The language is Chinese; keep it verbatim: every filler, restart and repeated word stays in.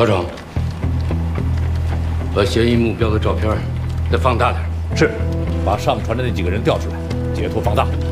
老总，把嫌疑目标的照片再放大点。 是，把上传的那几个人调出来，截图放大。